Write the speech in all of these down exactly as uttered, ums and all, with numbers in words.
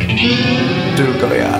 Tylko ja.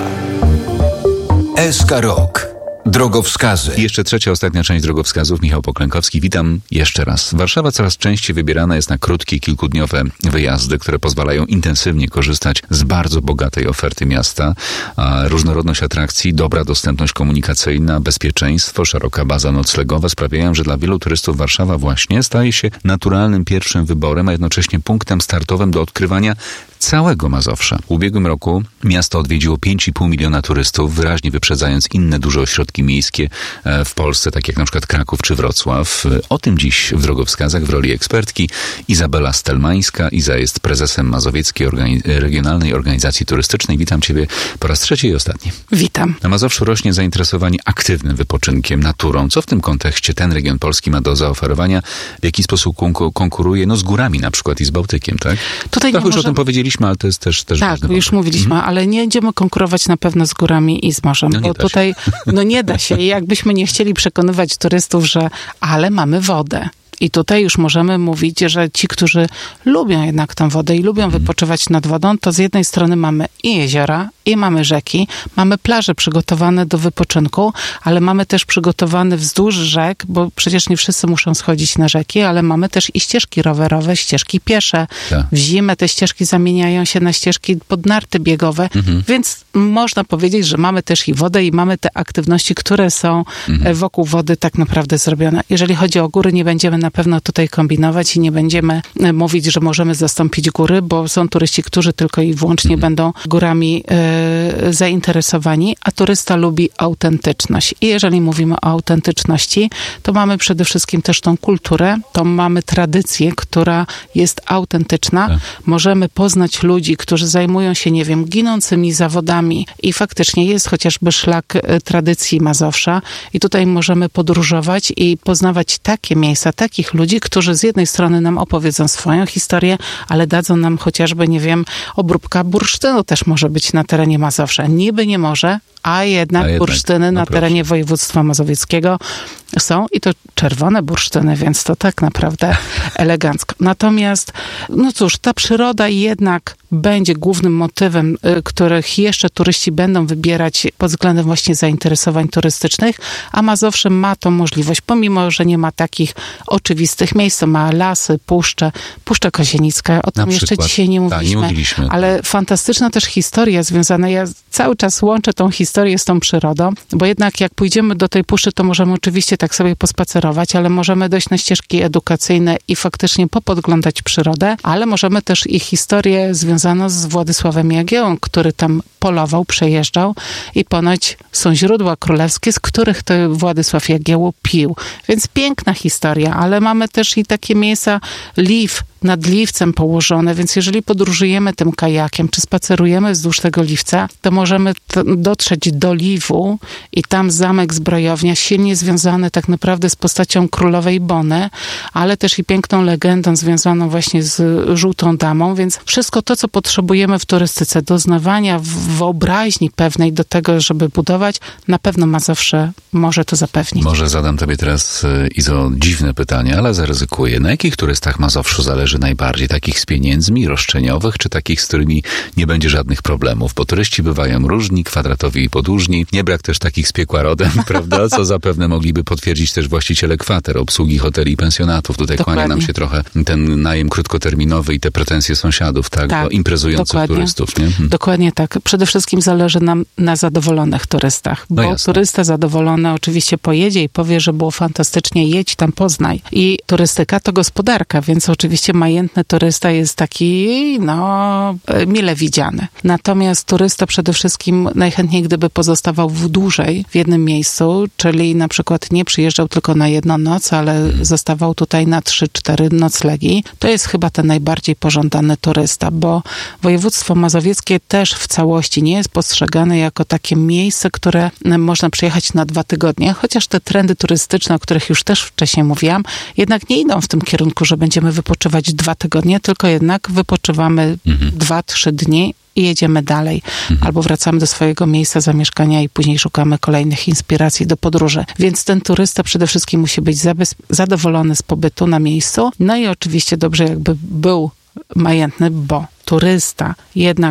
S K Rok. Drogowskazy. I jeszcze trzecia, ostatnia część drogowskazów. Michał Poklękowski. Witam jeszcze raz. Warszawa coraz częściej wybierana jest na krótkie, kilkudniowe wyjazdy, które pozwalają intensywnie korzystać z bardzo bogatej oferty miasta. Różnorodność atrakcji, dobra dostępność komunikacyjna, bezpieczeństwo, szeroka baza noclegowa sprawiają, że dla wielu turystów Warszawa właśnie staje się naturalnym pierwszym wyborem, a jednocześnie punktem startowym do odkrywania całego Mazowsza. W ubiegłym roku miasto odwiedziło pięć i pół miliona turystów, wyraźnie wyprzedzając inne duże ośrodki miejskie w Polsce, tak jak na przykład Kraków czy Wrocław. O tym dziś w drogowskazach w roli ekspertki Izabela Stelmańska. Iza jest prezesem Mazowieckiej Organi- Regionalnej Organizacji Turystycznej. Witam Ciebie po raz trzeci i ostatni. Witam. Na Mazowszu rośnie zainteresowanie aktywnym wypoczynkiem, naturą. Co w tym kontekście ten region Polski ma do zaoferowania? W jaki sposób konku- konkuruje no, z górami na przykład i z Bałtykiem, tak? Tutaj Trochę nie już może... o tym powiedzieliśmy, ale to jest też, też Tak, ważne. już mówiliśmy, mhm. ale nie będziemy konkurować na pewno z górami i z morzem, no bo tutaj się. no nie da się. I jakbyśmy nie chcieli przekonywać turystów, że ale mamy wodę. I tutaj już możemy mówić, że ci, którzy lubią jednak tę wodę i lubią hmm. wypoczywać nad wodą, to z jednej strony mamy i jeziora, i mamy rzeki, mamy plaże przygotowane do wypoczynku, ale mamy też przygotowane wzdłuż rzek, bo przecież nie wszyscy muszą schodzić na rzeki, ale mamy też i ścieżki rowerowe, ścieżki piesze. Tak. W zimę te ścieżki zamieniają się na ścieżki pod narty biegowe, hmm. więc można powiedzieć, że mamy też i wodę i mamy te aktywności, które są hmm. wokół wody tak naprawdę zrobione. Jeżeli chodzi o góry, nie będziemy na pewno tutaj kombinować i nie będziemy mówić, że możemy zastąpić góry, bo są turyści, którzy tylko i wyłącznie mm. będą górami y, zainteresowani, a turysta lubi autentyczność. I jeżeli mówimy o autentyczności, to mamy przede wszystkim też tą kulturę, to mamy tradycję, która jest autentyczna. Tak. Możemy poznać ludzi, którzy zajmują się, nie wiem, ginącymi zawodami i faktycznie jest chociażby szlak tradycji Mazowsza i tutaj możemy podróżować i poznawać takie miejsca, takich ludzi, którzy z jednej strony nam opowiedzą swoją historię, ale dadzą nam chociażby, nie wiem, obróbka bursztynu też może być na terenie Mazowsza. Niby nie może, a jednak, a jednak bursztyny no na proszę. terenie województwa mazowieckiego są i to czerwone bursztyny, więc to tak naprawdę elegancko. Natomiast, no cóż, ta przyroda jednak będzie głównym motywem, których jeszcze turyści będą wybierać pod względem właśnie zainteresowań turystycznych, a Mazowsze ma tą możliwość, pomimo, że nie ma takich oczywistych miejsc, to ma lasy, puszcze, Puszcza Kozienicka, o tym jeszcze dzisiaj nie mówiliśmy, Ta, nie mówiliśmy. ale fantastyczna też historia związana, ja cały czas łączę tą historię z tą przyrodą, bo jednak jak pójdziemy do tej puszczy, to możemy oczywiście tak sobie pospacerować, ale możemy dojść na ścieżki edukacyjne i faktycznie popodglądać przyrodę, ale możemy też i historię związaną z Władysławem Jagiełą, który tam polował, przejeżdżał i ponoć są źródła królewskie, z których to Władysław Jagiełło pił. Więc piękna historia, ale mamy też i takie miejsca, Liw, nad Liwcem położone, więc jeżeli podróżujemy tym kajakiem, czy spacerujemy wzdłuż tego Liwca, to możemy t- dotrzeć do Liwu i tam zamek zbrojownia, silnie związany tak naprawdę z postacią królowej Bony, ale też i piękną legendą związaną właśnie z Żółtą Damą, więc wszystko to, co potrzebujemy w turystyce, doznawania wyobraźni pewnej do tego, żeby budować, na pewno Mazowsze może to zapewnić. Może zadam tobie teraz, Izo, dziwne pytanie, ale zaryzykuję. Na jakich turystach Mazowszu zależy najbardziej? Takich z pieniędzmi, roszczeniowych, czy takich, z którymi nie będzie żadnych problemów? Bo turyści bywają różni, kwadratowi i podłużni. Nie brak też takich z piekła rodem, prawda? Co zapewne mogliby potwierdzić też właściciele kwater, obsługi hoteli i pensjonatów. Tutaj dokładnie. Kłania nam się trochę ten najem krótkoterminowy i te pretensje sąsiadów, tak? tak Do imprezujących dokładnie. turystów, nie? Hmm. Dokładnie tak. Przede wszystkim zależy nam na zadowolonych turystach, bo no turysta zadowolony oczywiście pojedzie i powie, że było fantastycznie, jedź tam, poznaj. I turystyka to gospodarka, więc oczywiście majętny turysta jest taki, no, mile widziany. Natomiast turysta przede wszystkim najchętniej, gdyby pozostawał w dłużej w jednym miejscu, czyli na przykład nie przyjeżdżał tylko na jedną noc, ale zostawał tutaj na trzy, cztery noclegi, to jest chyba ten najbardziej pożądany turysta, bo województwo mazowieckie też w całości nie jest postrzegane jako takie miejsce, które można przyjechać na dwa tygodnie, chociaż te trendy turystyczne, o których już też wcześniej mówiłam, jednak nie idą w tym kierunku, że będziemy wypoczywać dwa tygodnie, tylko jednak wypoczywamy mhm. dwa, trzy dni i jedziemy dalej. Mhm. Albo wracamy do swojego miejsca zamieszkania i później szukamy kolejnych inspiracji do podróży. Więc ten turysta przede wszystkim musi być zabez- zadowolony z pobytu na miejscu. No i oczywiście dobrze jakby był majętny, bo turysta jednak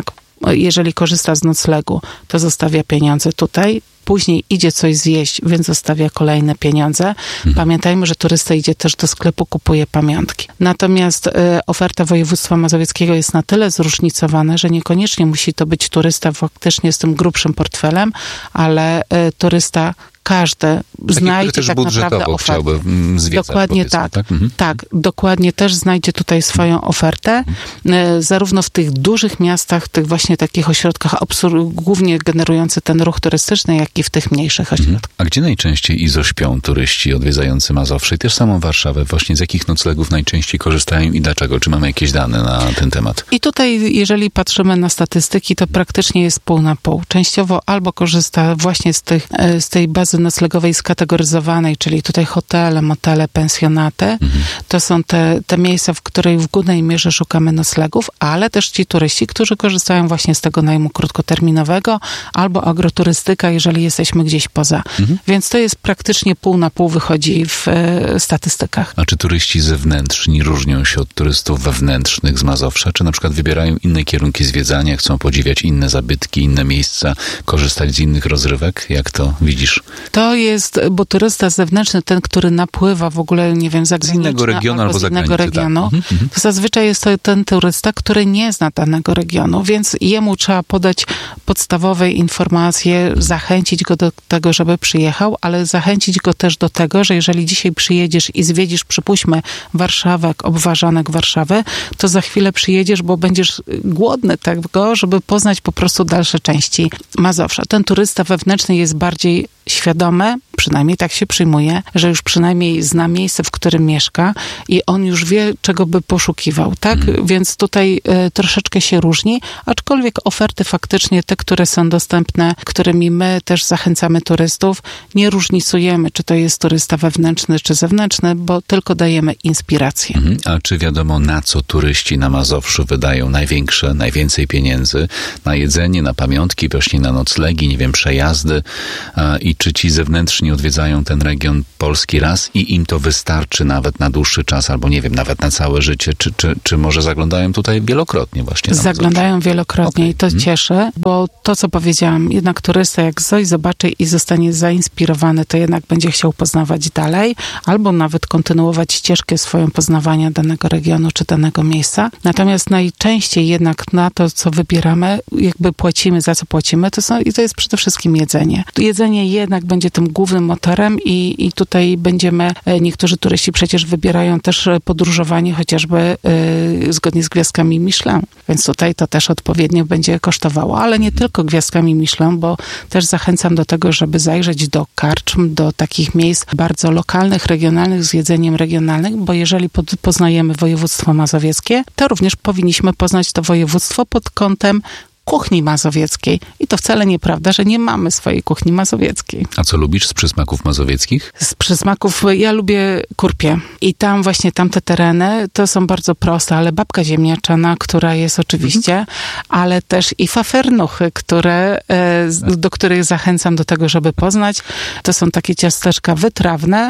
jeżeli korzysta z noclegu, to zostawia pieniądze tutaj, później idzie coś zjeść, więc zostawia kolejne pieniądze. Mhm. Pamiętajmy, że turysta idzie też do sklepu, kupuje pamiątki. Natomiast y, oferta województwa mazowieckiego jest na tyle zróżnicowana, że niekoniecznie musi to być turysta faktycznie z tym grubszym portfelem, ale y, turysta każdy znajdzie też tak naprawdę ofertę. Zwiedzać, dokładnie tak. Tak? Mhm. tak, dokładnie też znajdzie tutaj swoją ofertę. Mhm. Zarówno w tych dużych miastach, tych właśnie takich ośrodkach, obsłu- głównie generujący ten ruch turystyczny, jak i w tych mniejszych ośrodkach. Mhm. A gdzie najczęściej izo śpią turyści odwiedzający Mazowsze i też samą Warszawę? Właśnie z jakich noclegów najczęściej korzystają i dlaczego? Czy mamy jakieś dane na ten temat? I tutaj, jeżeli patrzymy na statystyki, to praktycznie jest pół na pół. Częściowo albo korzysta właśnie z, tych, z tej bazy noclegowej skategoryzowanej, czyli tutaj hotele, motele, pensjonaty. Mhm. To są te, te miejsca, w której w głównej mierze szukamy noclegów, ale też ci turyści, którzy korzystają właśnie z tego najmu krótkoterminowego albo agroturystyka, jeżeli jesteśmy gdzieś poza. Mhm. Więc to jest praktycznie pół na pół wychodzi w e, statystykach. A czy turyści zewnętrzni różnią się od turystów wewnętrznych z Mazowsza? Czy na przykład wybierają inne kierunki zwiedzania, chcą podziwiać inne zabytki, inne miejsca, korzystać z innych rozrywek? Jak to widzisz? To jest, bo turysta zewnętrzny, ten, który napływa w ogóle, nie wiem, zagraniczny, z innego regionu albo z innego regionu, tak. mhm. to zazwyczaj jest to ten turysta, który nie zna danego regionu, więc jemu trzeba podać podstawowe informacje, zachęcić go do tego, żeby przyjechał, ale zachęcić go też do tego, że jeżeli dzisiaj przyjedziesz i zwiedzisz, przypuśćmy, Warszawek, obważanek Warszawy, to za chwilę przyjedziesz, bo będziesz głodny tego, żeby poznać po prostu dalsze części Mazowsza. Ten turysta wewnętrzny jest bardziej świadomy, przynajmniej tak się przyjmuje, że już przynajmniej zna miejsce, w którym mieszka i on już wie, czego by poszukiwał, tak? Mm. Więc tutaj y, troszeczkę się różni, aczkolwiek oferty faktycznie te, które są dostępne, którymi my też zachęcamy turystów, nie różnicujemy, czy to jest turysta wewnętrzny, czy zewnętrzny, bo tylko dajemy inspirację. Mm. A czy wiadomo, na co turyści na Mazowszu wydają największe, najwięcej pieniędzy? Na jedzenie, na pamiątki, właśnie na noclegi, nie wiem, przejazdy a, i czy ci zewnętrzni odwiedzają ten region Polski raz i im to wystarczy nawet na dłuższy czas, albo nie wiem, nawet na całe życie, czy, czy, czy może zaglądają tutaj wielokrotnie właśnie? Zaglądają wielokrotnie okay. i to hmm. cieszy, bo to, co powiedziałam, jednak turysta jak coś zobaczy i zostanie zainspirowany, to jednak będzie chciał poznawać dalej, albo nawet kontynuować ścieżkę swoją poznawania danego regionu, czy danego miejsca. Natomiast najczęściej jednak na to, co wybieramy, jakby płacimy, za co płacimy, to, są, i to jest przede wszystkim jedzenie. Jedzenie jednak będzie tym głównym motorem i, i tutaj będziemy, niektórzy turyści przecież wybierają też podróżowanie chociażby y, zgodnie z gwiazdkami Michelin, więc tutaj to też odpowiednio będzie kosztowało, ale nie tylko gwiazdkami Michelin, bo też zachęcam do tego, żeby zajrzeć do karczm, do takich miejsc bardzo lokalnych, regionalnych, z jedzeniem regionalnym, bo jeżeli pod, poznajemy województwo mazowieckie, to również powinniśmy poznać to województwo pod kątem kuchni mazowieckiej. I to wcale nieprawda, że nie mamy swojej kuchni mazowieckiej. A co lubisz z przysmaków mazowieckich? Z przysmaków ja lubię kurpie. I tam właśnie tamte tereny to są bardzo proste, ale babka ziemniaczana, która jest oczywiście, mhm. ale też i fafernuchy, które, do których zachęcam do tego, żeby poznać. To są takie ciasteczka wytrawne,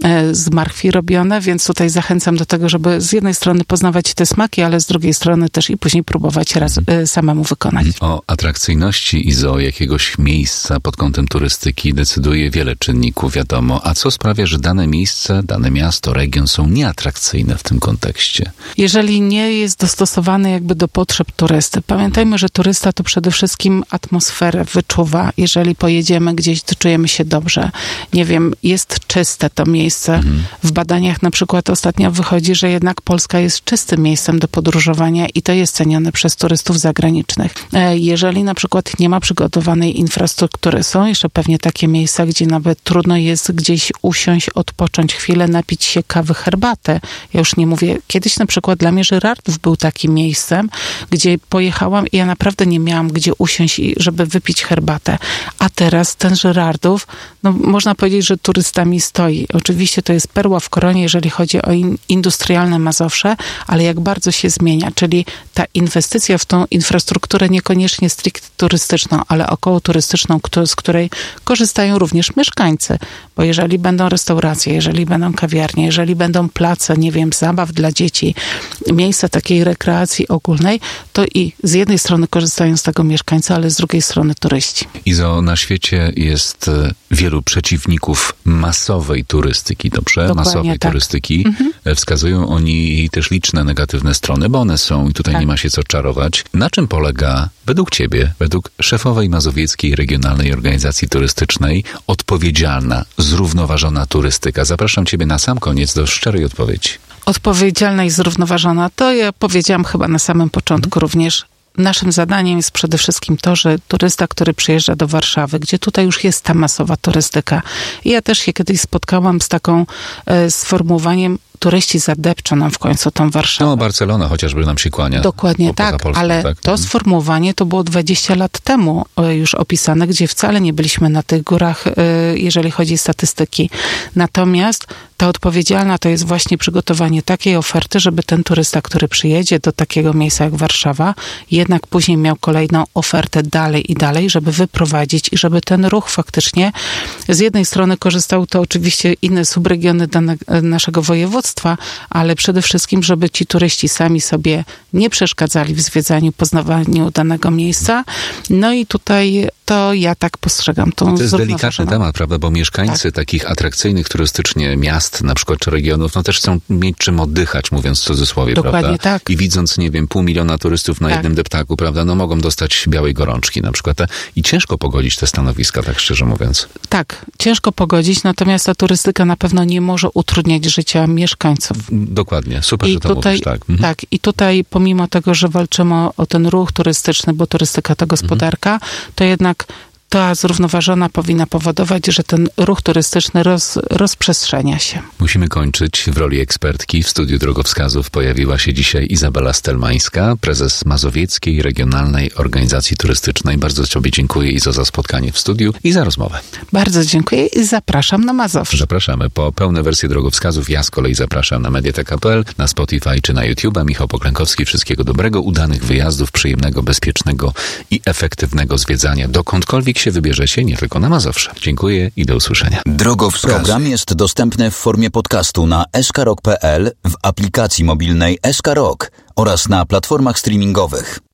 z marchwi robione, więc tutaj zachęcam do tego, żeby z jednej strony poznawać te smaki, ale z drugiej strony też i później próbować raz samemu wykonać. O atrakcyjności i zoo jakiegoś miejsca pod kątem turystyki decyduje wiele czynników, wiadomo. A co sprawia, że dane miejsce, dane miasto, region są nieatrakcyjne w tym kontekście? Jeżeli nie jest dostosowany jakby do potrzeb turysty. Pamiętajmy, że turysta to przede wszystkim atmosferę wyczuwa. Jeżeli pojedziemy gdzieś, to czujemy się dobrze. Nie wiem, jest czyste to miejsce. Mhm. W badaniach na przykład ostatnio wychodzi, że jednak Polska jest czystym miejscem do podróżowania i to jest cenione przez turystów zagranicznych. Jeżeli na przykład nie ma przygotowanej infrastruktury, są jeszcze pewnie takie miejsca, gdzie nawet trudno jest gdzieś usiąść, odpocząć chwilę, napić się kawy, herbatę. Ja już nie mówię, kiedyś na przykład dla mnie Żyrardów był takim miejscem, gdzie pojechałam i ja naprawdę nie miałam gdzie usiąść, żeby wypić herbatę. A teraz ten Żyrardów, no można powiedzieć, że turystami stoi. Oczywiście to jest perła w koronie, jeżeli chodzi o in, industrialne Mazowsze, ale jak bardzo się zmienia, czyli ta inwestycja w tą infrastrukturę nie niekoniecznie stricte turystyczną, ale około turystyczną, z której korzystają również mieszkańcy. Bo jeżeli będą restauracje, jeżeli będą kawiarnie, jeżeli będą place, nie wiem, zabaw dla dzieci, miejsca takiej rekreacji ogólnej, to i z jednej strony korzystają z tego mieszkańcy, ale z drugiej strony turyści. Izo, na świecie jest wielu przeciwników masowej turystyki, dobrze? Dokładnie masowej tak. turystyki. Mhm. Wskazują oni jej też liczne negatywne strony, bo one są i tutaj tak. nie ma się co czarować. Na czym polega według ciebie, według szefowej Mazowieckiej Regionalnej Organizacji Turystycznej odpowiedzialna, zrównoważona turystyka? Zapraszam ciebie na sam koniec do szczerej odpowiedzi. Odpowiedzialna i zrównoważona, to ja powiedziałam chyba na samym początku hmm. również. Naszym zadaniem jest przede wszystkim to, że turysta, który przyjeżdża do Warszawy, gdzie tutaj już jest ta masowa turystyka. I ja też się kiedyś spotkałam z taką e, sformułowaniem, turyści zadepczą nam w końcu tą Warszawę. No, Barcelona chociażby nam się kłania. Dokładnie po, tak, Polską, ale tak? to sformułowanie to było dwadzieścia lat temu już opisane, gdzie wcale nie byliśmy na tych górach, jeżeli chodzi o statystyki. Natomiast ta odpowiedzialna to jest właśnie przygotowanie takiej oferty, żeby ten turysta, który przyjedzie do takiego miejsca jak Warszawa, jednak później miał kolejną ofertę dalej i dalej, żeby wyprowadzić i żeby ten ruch faktycznie z jednej strony korzystał to oczywiście inne subregiony dane, naszego województwa, ale przede wszystkim, żeby ci turyści sami sobie nie przeszkadzali w zwiedzaniu, poznawaniu danego miejsca. No i tutaj to ja tak postrzegam tą To jest delikatny temat, prawda, bo mieszkańcy tak. takich atrakcyjnych turystycznie miast, na przykład, czy regionów, no też chcą mieć czym oddychać, mówiąc w cudzysłowie, Dokładnie prawda? tak. I widząc, nie wiem, pół miliona turystów na tak. jednym deptaku, prawda, no mogą dostać białej gorączki na przykład. I ciężko pogodzić te stanowiska, tak szczerze mówiąc. Tak, ciężko pogodzić, natomiast ta turystyka na pewno nie może utrudniać życia mieszkańców. Dokładnie, super, I że to tutaj, mówisz, tak. Mhm. Tak, i tutaj pomimo tego, że walczymy o, o ten ruch turystyczny, bo turystyka to gospodarka, mhm. to jednak ta zrównoważona powinna powodować, że ten ruch turystyczny roz, rozprzestrzenia się. Musimy kończyć. W roli ekspertki w studiu drogowskazów pojawiła się dzisiaj Izabela Stelmańska, prezes Mazowieckiej Regionalnej Organizacji Turystycznej. Bardzo Tobie dziękuję, Izo, za spotkanie w studiu i za rozmowę. Bardzo dziękuję i zapraszam na Mazowsze. Zapraszamy. Po pełne wersje drogowskazów ja z kolei zapraszam na mediatek kropka p l, na Spotify czy na YouTube'a. Michał Poklękowski. Wszystkiego dobrego, udanych wyjazdów, przyjemnego, bezpiecznego i efektywnego zwiedzania dokądkolwiek się wybierzecie, nie tylko na Mazowsze. Dziękuję i do usłyszenia. Drogowskazy. Program jest dostępny w formie podcastu na s k rock kropka p l, w aplikacji mobilnej S K Rock oraz na platformach streamingowych.